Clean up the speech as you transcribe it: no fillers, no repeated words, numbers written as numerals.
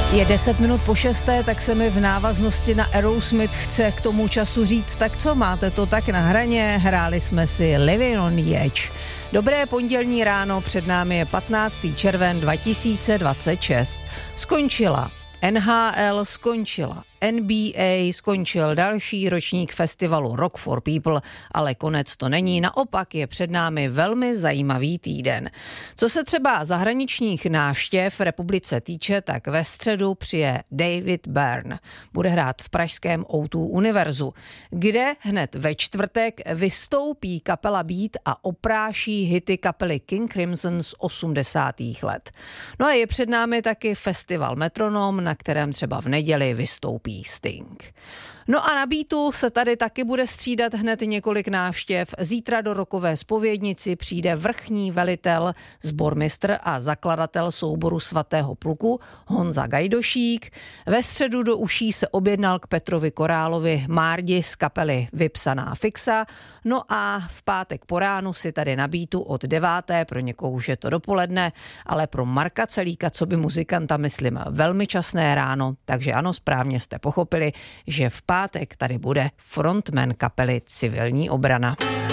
Je 10 minut po 6, tak se mi v návaznosti na Aerosmith chce k tomu času říct, tak co, máte to tak na hraně, hráli jsme si Living on the Edge. Dobré pondělní ráno, před námi je 15. červen 2026. Skončila NHL, skončila NBA, skončil další ročník festivalu Rock for People, ale konec to není, naopak je před námi velmi zajímavý týden. Co se třeba zahraničních návštěv v republice týče, tak ve středu přijede David Byrne. Bude hrát v pražském O2 Univerzu, kde hned ve čtvrtek vystoupí kapela Beat a opráší hity kapely King Crimson z 80. let. No a je před námi taky festival Metronom, na kterém třeba v neděli vystoupí Sting. No a na Beatu se tady taky bude střídat hned několik návštěv. Zítra do rockové zpovědnici přijde vrchní velitel, sbormistr a zakladatel souboru Svatého pluku Honza Gajdošík. Ve středu do uší se objednal k Petrovi Korálovi Márdi z kapely Vypsaná fixa. No a v pátek po ránu si tady na Beatu od 9. pro někoho už je to dopoledne, ale pro Marka Celíka, co by muzikanta, myslím, velmi časné ráno. Takže ano, správně jste pochopili, že v pátek tady bude frontman kapely Civilní obrana.